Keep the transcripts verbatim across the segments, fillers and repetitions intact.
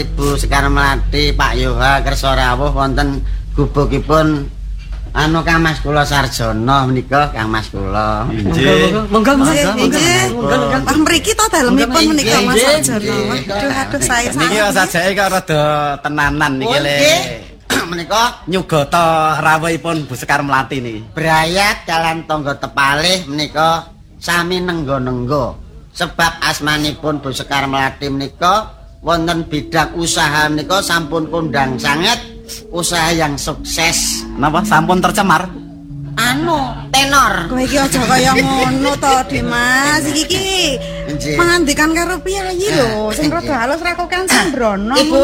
Ibu Sekar Melati Pak Yoha kersa rawuh wonten gubukipun anu Kang Mas kula Sarjono menika Kang Mas kula. Nggih. Monggo nggih. Wah mriki to dalemipun menika Mas Sarjono. Aduh aduh saya. Niki sajake kok rada tenanan niki le. Menika nyugata rawuhipun Bu Sekar Melati niki. Brayat dalan tangga tepalih menika sami nenggo-nenggo. Sebab asmanipun Bu Sekar Melati menika wonten bidang usaha menika sampun kondang sanget, usaha yang sukses. Napa sampun tercemar? Anu, tenor. Kowe iki aja kaya ngono to, Dimas. Iki iki pangandikan karo piyayi lho, sing rada halus ra kok kan sembrono. Ibu.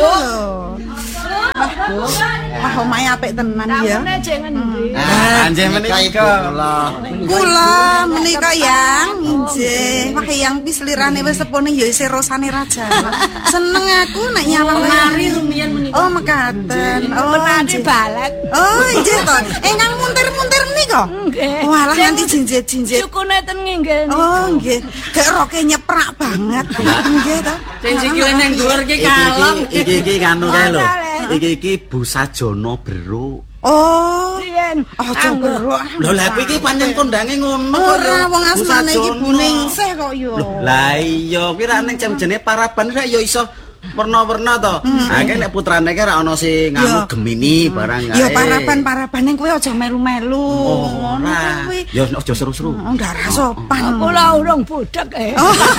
Wah, omahe apik tenan ya. Ah, nggih menika kula. Kula menika Yang, nggih. Wah, Yang wis lirane wis sepune ya isih rosane raja. Seneng aku nek nyawang mari rumiyin menika. Oh, mekaten. Oh, nggih balet. Oh, nggih to. Engkang muntir-muntir menika. Nggih. Walah nganti jinjit-jinjit. Cukune ten nggih. Oh, nggih. Gek roke nyeprak banget. Nggih to. Sing sikile ning dhuwur ki kalem. Iki iki kanu kae lho. Iki iki Bu Sajono Bero. Oh. Riyen. Aja berok. Lho lha kuwi iki pancen kondange ngono kok. Ora wong asmane iki Buningsih kok yo. Lah iya kuwi ra ning jam-jane paraban ra ya iso werna-werna to. Ha kene nek putrane ki ra ono sing nganu Gemini barang kae. Ya paraban-parabane kowe aja melu-melu. Ngono kuwi. Ya aja seru-seru. Ndak ra sopan. Kula urung budhek e.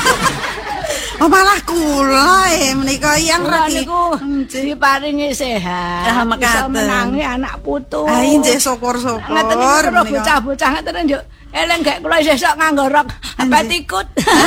Oh malah kula eh menika yang Kula radi niku diparingi sehat. Ah, Bisa mekaten. menangi anak putu. Ah nggih syukur-syukur. Ngeten iki karo bocah-bocah ngeten yo. Eleng gek kula sesuk nganggo rok batikut.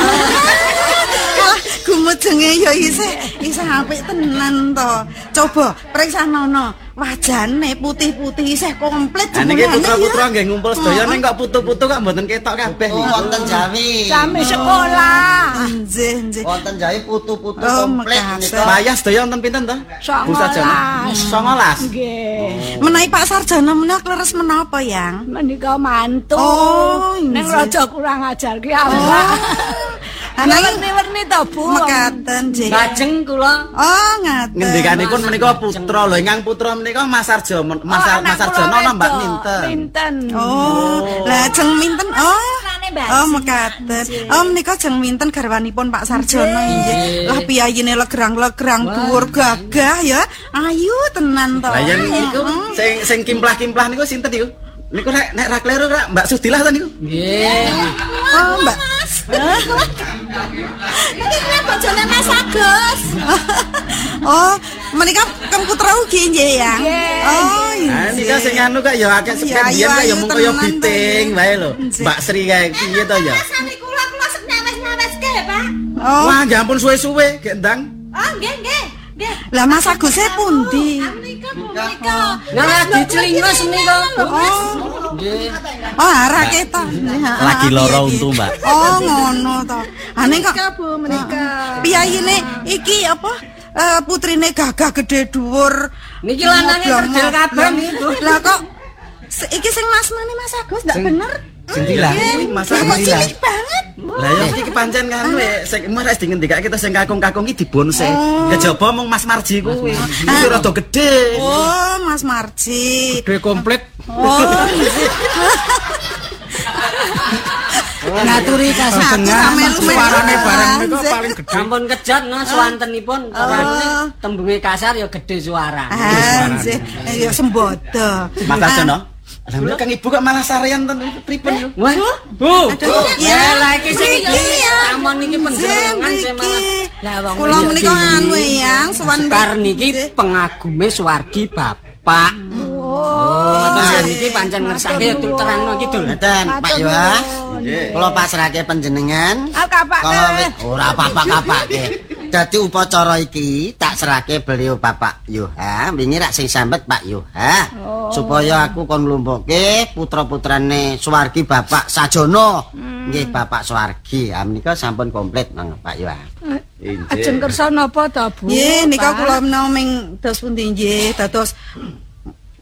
Alah gumujenge ya isih isih apik tenan to. Coba periksa nono wajane putih-putih isih komplit. Ha niki putra-putra nggih ngumpul sedaya ning kok putu-putu kok mboten ketok kabeh niku. Wonten Jawi. Sami sekolah. Nggih nggih. Wonten Jawi putu-putu Oh, komplit mekaten. menika. Bayas sedaya wonten pinten to? Bu Sajono. Songolas. songolas. Nggih. Menawi Pak Sarjono menika kleres menapa, Yang? Menika mantu. Oh, ning nggih. raja kurang ajar ki awak. Ana werni-werni to, Bu. Mekaten nggih. Lajeng kula Oh, ngaten. Ngendikanipun menika putra lho ingkang putra menika Mas Sarjono Mas Mas Sarjono Mbak Minten. Minten. Oh, lajeng minten. Oh. Oh, mekaten. Oh, menika jeng minten garwanipun Pak Sarjono nggih. Lah piyayine legrang-legrang dhuwur gagah ya. Ayu tenan to. Lah yen niku sing sing kimplah-kimplah niku sinten niku? Niku nek nek ra kleru ra Mbak Sudilah to niku. Nggih. Oh, Mbak. Iki bojone Mas Agus. Oh, menika kang putra ugi nggih ya. Oh, Nah, nika sing anu kok ya akeh sekian biyen kok ya mung kaya biting wae lho. Mbak Sri kae piye to ya? Sami kula kula sek nawes-naweske, Pak. Oh, Wah, ya ampun suwe-suwe gek ndang. Oh, nggih, nggih. Nggih. lah Mas Agus e pundi? Menika, menika. Nah, lagi celingos menika. Oh. Nggih. Oh, arah ketok. Lagi loro untu, Mbak. Oh, ngono to. Ane kok Bu menika. piyayine iki apa? Eh putrine gagah gede dhuwur. Niki lanange kerdil kabeh niku. Lah kok se- iki sing masmane Mas Agus ndak bener? Sindilah, Mas Lah kok Sindilah. cilik banget. Lah ya iki pancen kan we sing emah wis dingendikake kita sing kakung-kakung iki dibonse. Kejaba mung Mas Marji kuwi. Iki rada gedhe. Oh, Mas Marji. Gede komplit. Oh. Ngaturi kasedengan suarane bareng niku paling gede. Sampun kejot no swantenipun Oh. tembunge kasar ya gede suara. Ah, nggih. Ya sembodo. Mas Sajono. Lah menika Kang Ibu kok malah sarean ten pripun niku? Wah, Bu. Ya, lah iki sing iki. ya. Sampun niki penjenengan sing malah. Lah wong Kula menika anu Yang sowan Sekar niki pengagume Suwargi Bapak. Oh, terus niki pancen ngersake ya terangno iki dul. Ngeten, Pak Yoha. Kula pasrahke panjenengan. Ah, kapake. Kalau wi- ora apa-apa kapake. Dadi upacara iki tak serahke beliau Bapak Yoha, wingi rak sing sambet Pak Yoha. Supaya aku kon nglumpuke putra-putrane Suwargi Bapak Sajono. Nggih Bapak Suwargi. Ah menika sampun komplit Mang Pak Yoha. Ajeng kersa napa to, Bu? nggih nika Pak? kula menawa ming dos pundi nggih dados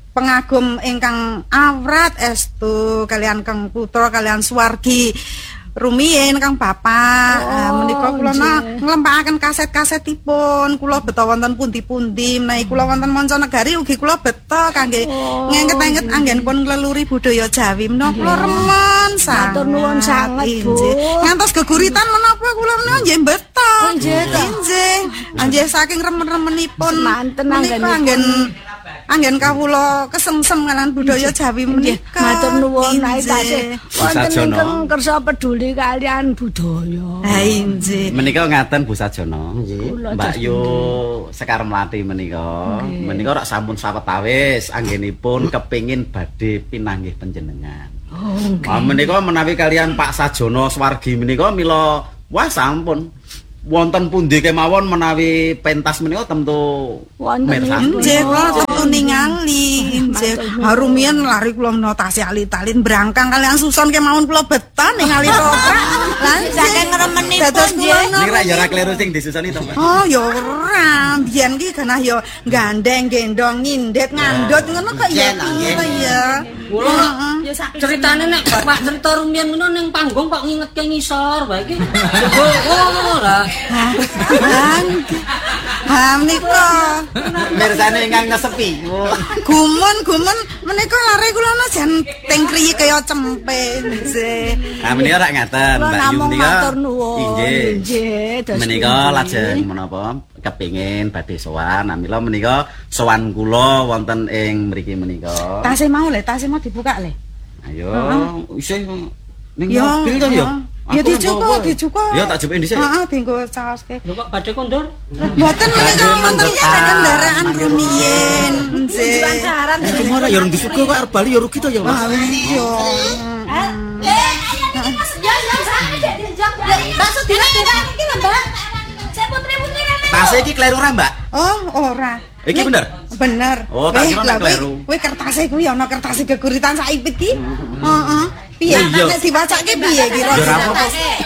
pengagum ingkang awrat estu kalian Kang Putra kalian Suwargi rumiyin Kang Bapak. Nah, menika kula nglempakaken kaset-kasetipun. Kula beta wonten pundi-pundi. Menawi kula wonten mancanegari ugi kula beta kangge ngengket-engket anggenipun ngleluri budaya Jawi menawa kula remen sanget. Matur nuwun sanget, Bu. Ngantos geguritan menapa kula menawa nggih beta. Nggih, nggih. Nggih saking remen-remenipun manten anggen anggen kawula kesengsem kalian budaya Jawi menika. Matur nuwun naik tasih wonten Sajono. ingkang kersa peduli kalian budaya. Ha nggih. Menika ngaten Bu Sajono. Kula Mbak terus Yu Sekar Melati menika. Menika rak sampun sawetawis anggenipun kepingin badhe pinanggih panjenengan. Oh, nggih. Ah, menika menawi kalian Pak Sajono Swargi menika mila wah sampun wonten pundi kemawon menawi pentas menika tentu Wonten mirsani. Nggih kula tentu ningali. Nggih. Harumian lari kula menawa tasih ali-talin brangkang kalian susun kemawon kula beta ningali toprak. Lah saking ngremenipun nggih. Niki ra ya ora kleru sing disusoni to, Mbak. Oh ya ora, biyen ki genah ya gandeng gendong nyindet ngandut ngono kok ya piye to ya. Kula ceritane nek Bapak cerita rumiyin ngono ning panggung kok ngingetke ngisor bae iki. Oh, ora. Ha menika Mirsani ingkang ngesepi. gumun gumun menika lare kula jan teng kriyi kaya cempe nggih. Nah menika rak ngaten, Kula Mbak Yu namung menika. matur nuwun. Inggih. Nggih, dos Menika lajeng menapa kepingin badhe sowan. Nah mila menika sowan kula wonten ing mriki menika. Tasih mau le, tasih mau dibuka le. Ayo, isih ning Ya, mobil to ya. ya dicukup, dicukup. Ya tak jupuke dhisik. Heeh, dienggo caoske. Lho kok badhe kondur? Mboten menika wonten kendaraan rumiyin. Nggih. Cuma ora ya urung disuga kok arep bali ya rugi to ya, Mas. Iya. Tas iki kleru ora, Mbak? Oh, ora. Iki bener? Bener. Oh, tak Weh, kira nek lah, kuwi- kleru. Kuwi kertase kuwi ana kertase geguritan saipit ki. Heeh. Piye Iya. nek diwacake piye kira? Ya ora apa-apa.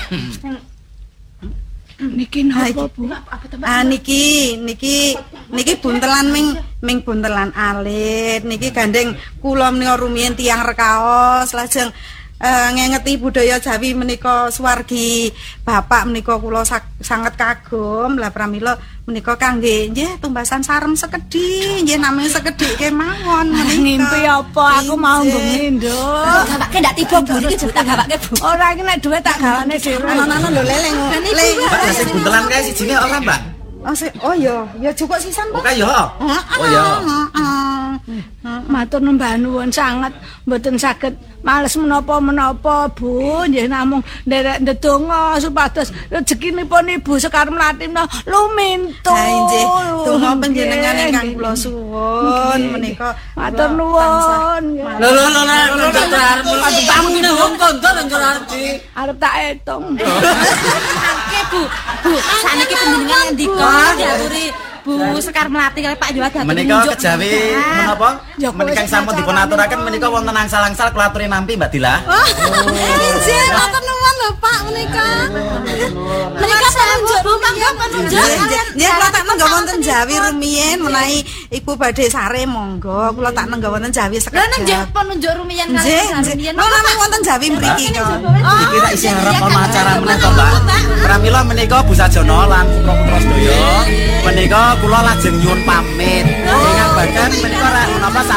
niki napa, Bu? Ah niki niki niki buntelan ming ming buntelan alit. Niki gandeng kula menika rumiyin tiyang rekaos lajeng eh, ngengeti budaya Jawi menika Swargi Bapak menika kula sak- sanget kagum. Lah pramila menika kangge nggih tumbasan sarem sekedhi, nggih namung sekedhi kemawon menika. Ngimpi apa aku mau bengi, Nduk. Gawake ndak tiba Bu iki jebul tak gawake Bu. Ora iki nek dhuwit tak gawane dhewe. Ana-ana lho leleng. Le. Mbak sing buntelan kae sijine ora, Mbak? Oh, si, oh ya, ya cukup sisan, Oh Pak. kae ya. Oh ya. Matur nembah nuwun sanget mboten saged males menapa-menapa Bu, nggih namung nderek ndedonga supados rezekinipun Ibu Sekar Melati menawa lumintu. Ha nggih, donga panjenengan Nggih, ingkang nggih. kula suwun Nggih. menika. Matur kula nuwun. Lho lho lho lho arep mlaku tamu ning wong kondur njur arep di. Arep tak etung. Oke Bu. Bu, saniki penjenengan ndika diaturi Bu Sekar Melati kali Pak Yoha Menika kejawi menapa? Ya, kowe Menika sing sampun dipun acarane aturaken menika wonten angsal-angsal kula aturi nampi Mbak Dila. Oh, nggih, matur nuwun lho Pak menika. Menika penunjuk Bu, mangga penunjuk kalian. Nggih, kula tak nenggah wonten Jawi rumiyin menawi Ibu badhe sare monggo, kula tak nenggah wonten Jawi Lha nek nggih sekedhap. penunjuk rumiyin Nggih, kalian nggih. rumiyin. Nang namung wonten Jawi mriki kok. Iki ra isih harap ana acara meneh to, Mbak. Pramila menika Bu Sajono lan putra-putra sedaya menika kula lajeng nyuwun pamit. Ingkang badan menika ra menapa